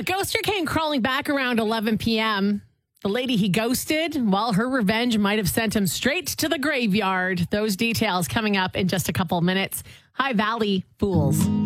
A ghoster came crawling back around 11 p.m. The lady he ghosted, well, her revenge might have sent him straight to the graveyard. Those details coming up in just a couple of minutes. High Valley Fools.